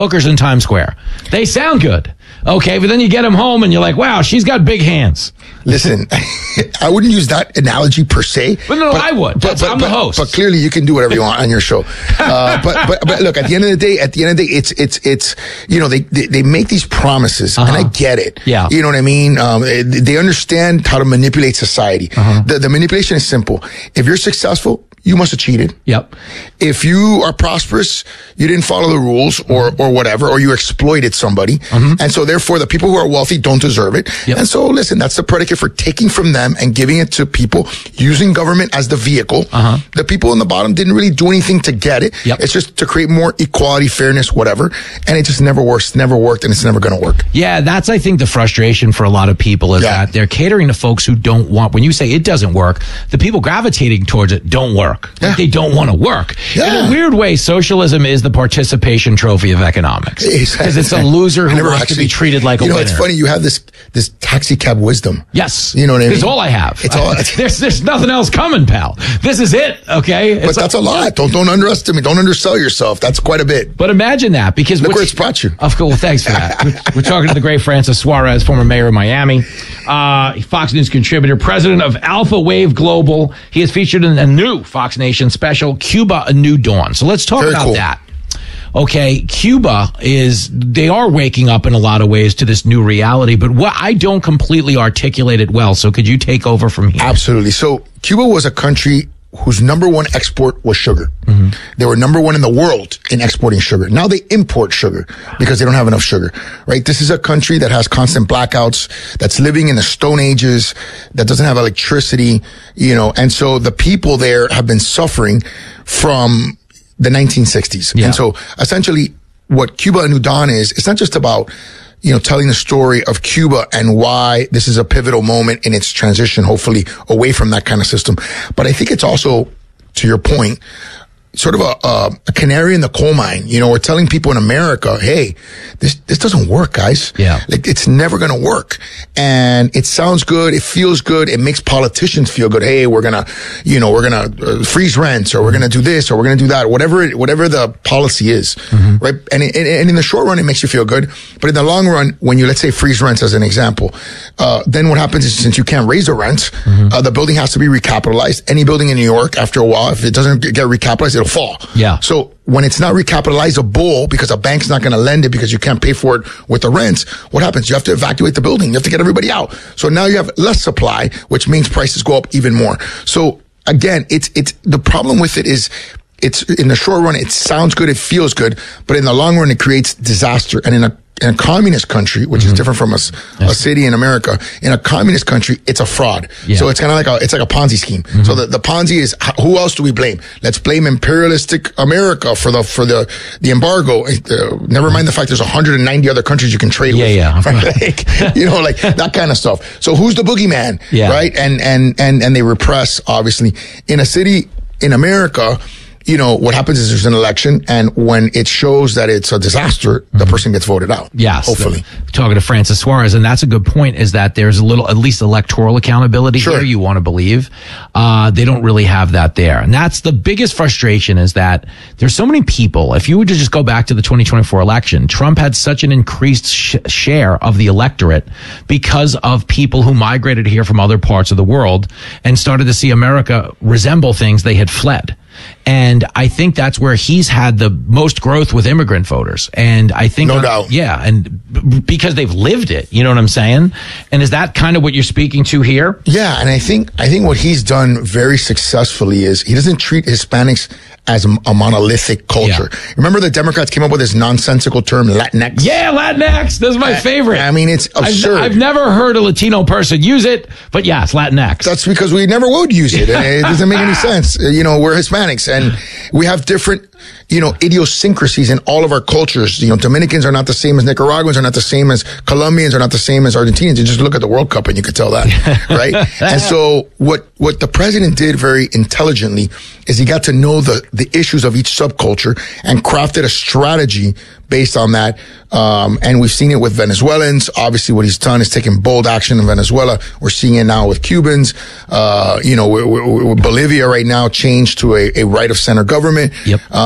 hookers in Times Square. They sound good. Okay, but then you get them home and you're like, wow, she's got big hands. Listen, I wouldn't use that analogy per se. But I would. I'm the host. But clearly you can do whatever you want on your show. But look, at the end of the day, it's they make these promises, and I get it. Yeah. You know what I mean? They understand how to manipulate society. The manipulation is simple. If you're successful, you must have cheated. Yep. If you are prosperous, you didn't follow the rules or whatever, or you exploited somebody. And so therefore the people who are wealthy don't deserve it. Yep. And so listen, that's the predicate for taking from them and giving it to people, using government as the vehicle. The people in the bottom didn't really do anything to get it. Yep. It's just to create more equality, fairness, whatever. And it just never works, never worked, and it's never going to work. Yeah, that's, I think, the frustration for a lot of people is that they're catering to folks who don't want, when you say it doesn't work, the people gravitating towards it don't work. Like they don't want to work. In a weird way, socialism is the participation trophy of economics. Because it's a loser who wants to be treated like a winner. It's funny, you have this taxi cab wisdom. Yes. You know what I mean? It's all I have. It's all. There's nothing else coming, pal. This is it, okay? But that's a lot. Don't underestimate. Don't undersell yourself. That's quite a bit. But imagine that, because look where it's brought you. Of course, well, thanks for that. We're talking to the great Francis Suarez, former mayor of Miami, Fox News contributor, president of Alpha Wave Global. He is featured in a new Fox Nation special, Cuba: A New Dawn. So let's talk about that. Okay, Cuba they are waking up in a lot of ways to this new reality, but what I don't completely articulate it well. So could you take over from here? Absolutely. So Cuba was a country whose number one export was sugar. They were number one in the world in exporting sugar. Now they import sugar because they don't have enough sugar, right? This is a country that has constant blackouts, that's living in the Stone Ages, that doesn't have electricity, and so the people there have been suffering from the 1960s. Yeah. And so essentially what Cuba: A New Dawn is, it's not just about, telling the story of Cuba and why this is a pivotal moment in its transition, hopefully away from that kind of system. But I think it's also, to your point, sort of a canary in the coal mine. We're telling people in America, hey, this doesn't work, guys. Yeah. Like, it's never going to work. And it sounds good. It feels good. It makes politicians feel good. Hey, we're going to freeze rents, or we're going to do this, or we're going to do that, whatever the policy is. Right. And in the short run, it makes you feel good. But in the long run, when you, let's say, freeze rents as an example, then what happens is, since you can't raise the rents, the building has to be recapitalized. Any building in New York, after a while, if it doesn't get recapitalized, it'll fall. Yeah. So when it's not recapitalizable because a bank's not going to lend it because you can't pay for it with the rents, what happens? You have to evacuate the building. You have to get everybody out. So now you have less supply, which means prices go up even more. So again, it's the problem with it is, it's in the short run, it sounds good, it feels good, but in the long run, it creates disaster. And in a communist country, which is different from a city in America, in a communist country, it's a fraud. Yeah. So it's kind of like a Ponzi scheme. So the Ponzi is, who else do we blame? Let's blame imperialistic America for the embargo. Never mind the fact there's 190 other countries you can trade with. Yeah. Right? Like that kind of stuff. So who's the boogeyman? Yeah. Right? And they repress, obviously. In a city in America, what happens is there's an election, and when it shows that it's a disaster, the person gets voted out. Yes. Hopefully. Talking to Francis Suarez, and that's a good point, is that there's a little, at least electoral accountability here, you want to believe. They don't really have that there. And that's the biggest frustration, is that there's so many people. If you were to just go back to the 2024 election, Trump had such an increased share of the electorate because of people who migrated here from other parts of the world and started to see America resemble things they had fled. And I think that's where he's had the most growth with immigrant voters. And I think, no doubt. Yeah. And because they've lived it, you know what I'm saying? And is that kind of what you're speaking to here? Yeah. And I think what he's done very successfully is he doesn't treat Hispanics as a monolithic culture. Yeah. Remember the Democrats came up with this nonsensical term, Latinx? Yeah, Latinx. That's my favorite. I mean, it's absurd. I've never heard a Latino person use it, but yes, Latinx. That's because we never would use it. It doesn't make any sense. We're Hispanics, and we have different, idiosyncrasies in all of our cultures. Dominicans are not the same as Nicaraguans, are not the same as Colombians, are not the same as Argentinians. You just look at the World Cup and you could tell that, right? And so what the president did very intelligently is he got to know the issues of each subculture and crafted a strategy based on that. And we've seen it with Venezuelans. Obviously, what he's done is taken bold action in Venezuela. We're seeing it now with Cubans. Bolivia right now changed to a right of center government. Yep.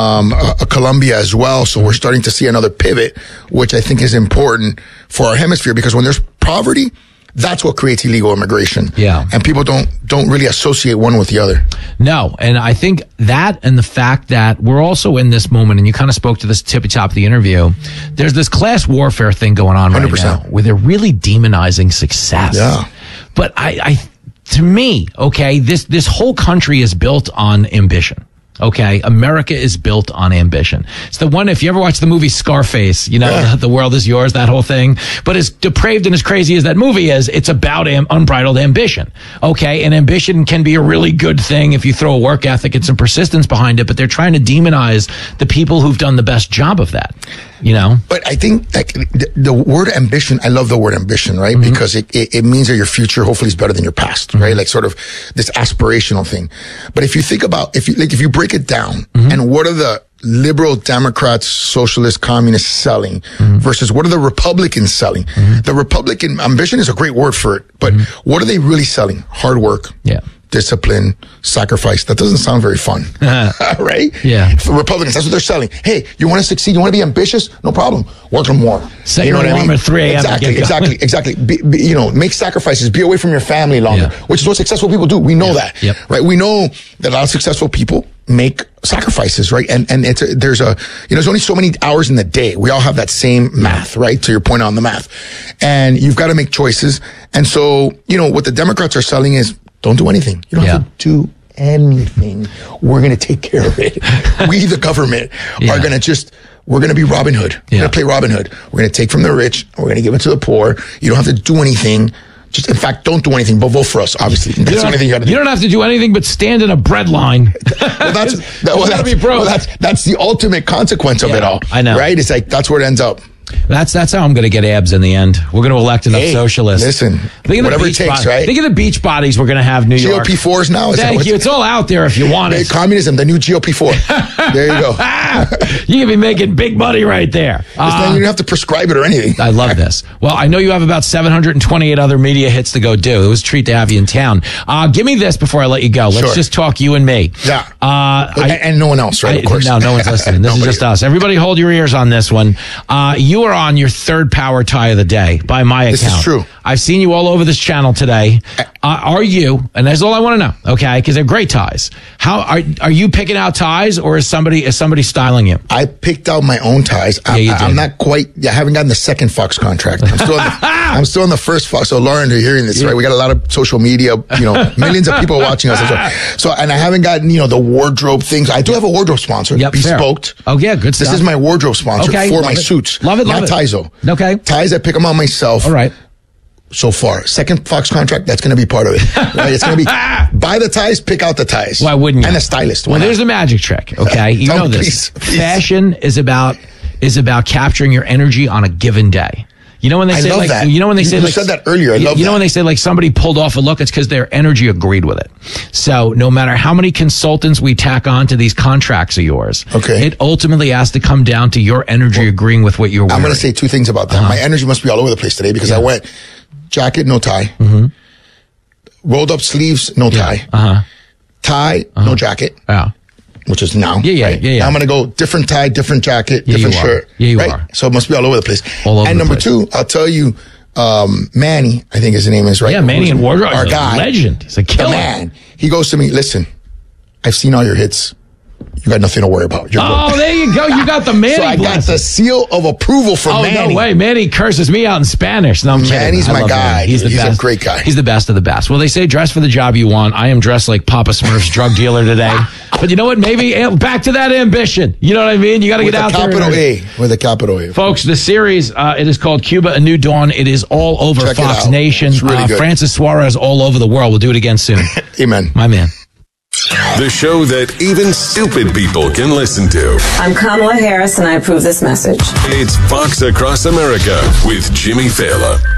Colombia as well. So we're starting to see another pivot, which I think is important for our hemisphere, because when there's poverty, that's what creates illegal immigration. Yeah. And people don't really associate one with the other. No. And I think that, and the fact that we're also in this moment, and you kind of spoke to this tippy top of the interview, there's this class warfare thing going on right 100%. now where they're really demonizing success. Yeah. But to me, okay, this whole country is built on ambition. Okay, America is built on ambition. It's the one, if you ever watch the movie Scarface, you know, the world is yours, that whole thing. But as depraved and as crazy as that movie is, it's about unbridled ambition. Okay, and ambition can be a really good thing if you throw a work ethic and some persistence behind it, but they're trying to demonize the people who've done the best job of that, you know? But I think like the word ambition, I love the word ambition, right? Mm-hmm. Because it means that your future hopefully is better than your past, right? Like sort of this aspirational thing. But if you think about, if you break it down, and what are the liberal Democrats, socialists, communists selling versus what are the Republicans selling? The Republican ambition is a great word for it, but what are they really selling? Hard work. Yeah. Discipline, sacrifice. That doesn't sound very fun, right? Yeah. For Republicans, that's what they're selling. Hey, you want to succeed? You want to be ambitious? No problem. Work on more. Set your alarm at 3 a.m. Exactly. Make sacrifices. Be away from your family longer, which is what successful people do. We know that, right? We know that a lot of successful people make sacrifices, right? And there's only so many hours in the day. We all have that same math, right? To your point on the math. And you've got to make choices. And so, what the Democrats are selling is, don't do anything. You don't have to do anything. We're going to take care of it. We, the government, are going to we're going to be Robin Hood. We're going to play Robin Hood. We're going to take from the rich. We're going to give it to the poor. You don't have to do anything. Just, in fact, don't do anything, but vote for us, obviously. That's the only thing you got to do. You don't have to do anything but stand in a bread line. That's the ultimate consequence of it all. I know. Right? It's like, that's where it ends up. That's how I'm going to get abs in the end. We're going to elect enough socialists. Listen, whatever it takes, right? Think of the beach bodies we're going to have New York. GOP4s now. Thank you. It's all out there if you want it. Communism, the new GOP4. There you go. You can be making big money right there. You don't have to prescribe it or anything. I love this. Well, I know you have about 728 other media hits to go do. It was a treat to have you in town. Give me this before I let you go. Let's just talk you and me. Yeah. And no one else, right? Of course. No one's listening. This is just us. Everybody hold your ears on this one. You are on your third power tie of the day by my account. This is true. I've seen you all over this channel today. Are you, and that's all I want to know, okay? Because they're great ties. How are you picking out ties, or is somebody styling you? I picked out my own ties. I'm not quite. I haven't gotten the second Fox contract. I'm still on the first Fox. So Lauren, you're hearing this, right? We got a lot of social media. Millions of people watching us. So, and I haven't gotten the wardrobe things. I do have a wardrobe sponsor. Yep, Bespoked. Oh yeah, good stuff. This is my wardrobe sponsor for my suits. Love it. Not ties though. Okay. Ties, I pick them out myself. All right. So far, second Fox contract, that's going to be part of it. Right? It's going to be buy the ties, pick out the ties. Why wouldn't you? And a stylist. Well, there's a magic trick. Okay, you know this. Please. Fashion is about capturing your energy on a given day. You know when they say I love that. You know when they say you said that earlier. I love that. You know when they say like somebody pulled off a look, it's because their energy agreed with it. So no matter how many consultants we tack on to these contracts of yours, it ultimately has to come down to your energy agreeing with what you're wearing. I'm going to say two things about that. My energy must be all over the place today because I went jacket, no tie, rolled up sleeves, no tie, tie, no jacket. Yeah. Which is now. Yeah. Now I'm going to go different tie, different jacket, different shirt. Yeah, you are. So it must be all over the place. All over and number the place. two, I'll tell you, Manny, I think his name is, right? Yeah, Manny in wardrobe. Our guy. Legend. He's a killer. The man. He goes to me, listen, I've seen all your hits. You got nothing to worry about. You're good. There you go. You got the Manny So I got the seal of approval from Manny. Oh, no way. Manny curses me out in Spanish. No, I'm kidding. Manny's my guy. Manny. He's the best. A great guy. He's the best of the best. Well, they say dress for the job you want. I am dressed like Papa Smurf's drug dealer today. But you know what? Maybe back to that ambition. You know what I mean? You got to get out there. With a capital A. Folks, the series, it is called Cuba, A New Dawn. It is all over Check Fox Nation. It's really good. Francis Suarez all over the world. We'll do it again soon. Amen. My man. The show that even stupid people can listen to. I'm Kamala Harris, and I approve this message. It's Fox Across America with Jimmy Fallon.